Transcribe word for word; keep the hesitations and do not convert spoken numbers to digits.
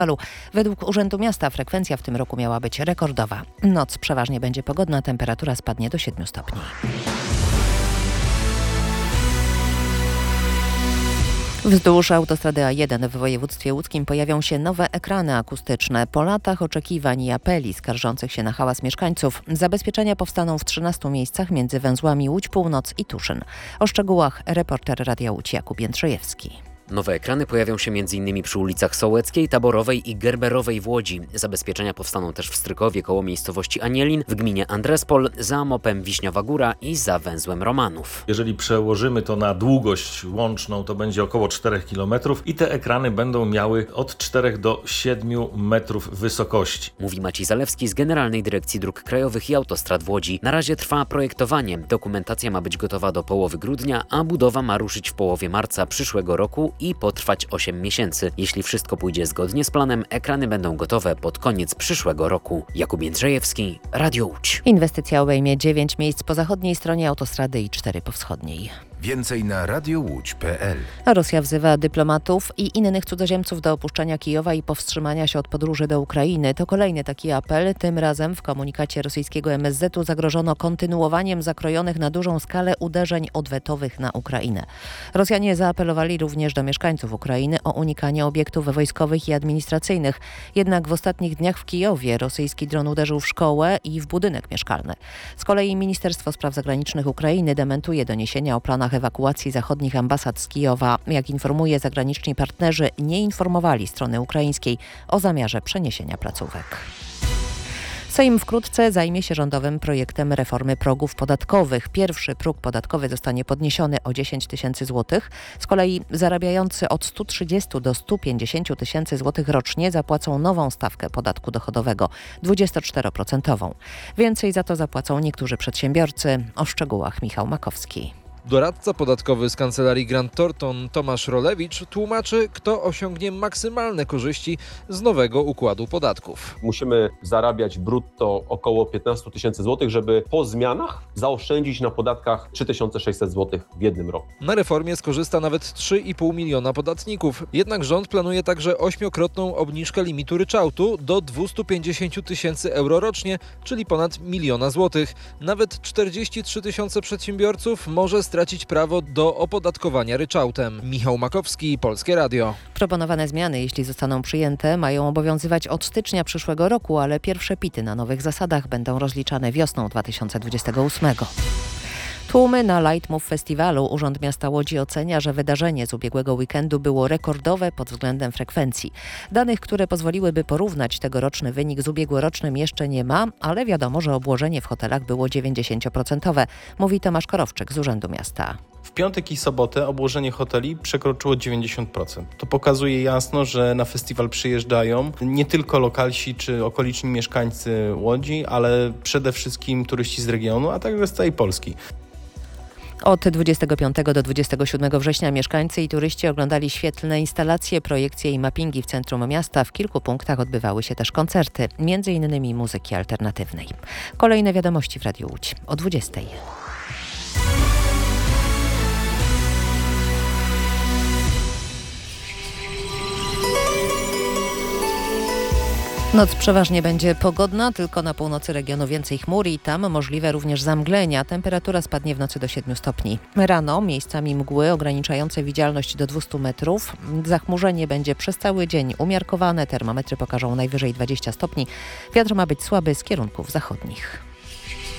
Według Urzędu Miasta frekwencja w tym roku miała być rekordowa. Noc przeważnie będzie pogodna, temperatura spadnie do siedmiu stopni. Wzdłuż autostrady A jeden w województwie łódzkim pojawią się nowe ekrany akustyczne. Po latach oczekiwań i apeli skarżących się na hałas mieszkańców, zabezpieczenia powstaną w trzynastu miejscach między węzłami Łódź Północ i Tuszyn. O szczegółach reporter Radia Łódź Jakub Jędrzejewski. Nowe ekrany pojawią się między innymi przy ulicach Sołeckiej, Taborowej i Gerberowej w Łodzi. Zabezpieczenia powstaną też w Strykowie koło miejscowości Anielin, w gminie Andrespol, za mopem Wiśniowa Góra i za węzłem Romanów. Jeżeli przełożymy to na długość łączną, to będzie około czterech kilometrów i te ekrany będą miały od czterech do siedmiu metrów wysokości. Mówi Maciej Zalewski z Generalnej Dyrekcji Dróg Krajowych i Autostrad w Łodzi. Na razie trwa projektowanie. Dokumentacja ma być gotowa do połowy grudnia, a budowa ma ruszyć w połowie marca przyszłego roku i potrwać osiem miesięcy. Jeśli wszystko pójdzie zgodnie z planem, ekrany będą gotowe pod koniec przyszłego roku. Jakub Jędrzejewski, Radio Łódź. Inwestycja obejmie dziewięć miejsc po zachodniej stronie autostrady i cztery po wschodniej. Więcej na radiowódź kropka pe el. Rosja wzywa dyplomatów i innych cudzoziemców do opuszczenia Kijowa i powstrzymania się od podróży do Ukrainy. To kolejny taki apel. Tym razem w komunikacie rosyjskiego em es zetu zagrożono kontynuowaniem zakrojonych na dużą skalę uderzeń odwetowych na Ukrainę. Rosjanie zaapelowali również do mieszkańców Ukrainy o unikanie obiektów wojskowych i administracyjnych. Jednak w ostatnich dniach w Kijowie rosyjski dron uderzył w szkołę i w budynek mieszkalny. Z kolei Ministerstwo Spraw Zagranicznych Ukrainy dementuje doniesienia o planach ewakuacji zachodnich ambasad z Kijowa. Jak informuje zagraniczni partnerzy, nie informowali strony ukraińskiej o zamiarze przeniesienia placówek. Sejm wkrótce zajmie się rządowym projektem reformy progów podatkowych. Pierwszy próg podatkowy zostanie podniesiony o dziesięć tysięcy złotych. Z kolei zarabiający od stu trzydziestu do stu pięćdziesięciu tysięcy złotych rocznie zapłacą nową stawkę podatku dochodowego, dwudziestoczteroprocentową. Więcej za to zapłacą niektórzy przedsiębiorcy. O szczegółach Michał Makowski. Doradca podatkowy z kancelarii Grant Thornton Tomasz Rolewicz tłumaczy, kto osiągnie maksymalne korzyści z nowego układu podatków. Musimy zarabiać brutto około piętnaście tysięcy złotych, żeby po zmianach zaoszczędzić na podatkach trzy tysiące sześćset złotych w jednym roku. Na reformie skorzysta nawet trzy i pół miliona podatników. Jednak rząd planuje także ośmiokrotną obniżkę limitu ryczałtu do dwieście pięćdziesiąt tysięcy euro rocznie, czyli ponad miliona złotych. Nawet czterdzieści trzy tysiące przedsiębiorców może stracić prawo do opodatkowania ryczałtem. Michał Makowski, Polskie Radio. Proponowane zmiany, jeśli zostaną przyjęte, mają obowiązywać od stycznia przyszłego roku, ale pierwsze pity na nowych zasadach będą rozliczane wiosną dwa tysiące dwudziestego ósmego. Tłumy na Leitmouf Festiwalu. Urząd Miasta Łodzi ocenia, że wydarzenie z ubiegłego weekendu było rekordowe pod względem frekwencji. Danych, które pozwoliłyby porównać tegoroczny wynik z ubiegłorocznym, jeszcze nie ma, ale wiadomo, że obłożenie w hotelach było dziewięćdziesięcioprocentowe, mówi Tomasz Korowczyk z Urzędu Miasta. W piątek i sobotę obłożenie hoteli przekroczyło dziewięćdziesiąt procent. To pokazuje jasno, że na festiwal przyjeżdżają nie tylko lokalsi czy okoliczni mieszkańcy Łodzi, ale przede wszystkim turyści z regionu, a także z całej Polski. Od dwudziestego piątego do dwudziestego siódmego września mieszkańcy i turyści oglądali świetlne instalacje, projekcje i mappingi w centrum miasta. W kilku punktach odbywały się też koncerty, między innymi muzyki alternatywnej. Kolejne wiadomości w Radiu Łódź o dwudziestej. Noc przeważnie będzie pogodna, tylko na północy regionu więcej chmur i tam możliwe również zamglenia. Temperatura spadnie w nocy do siedmiu stopni. Rano miejscami mgły ograniczające widzialność do dwustu metrów. Zachmurzenie będzie przez cały dzień umiarkowane. Termometry pokażą najwyżej dwadzieścia stopni. Wiatr ma być słaby z kierunków zachodnich.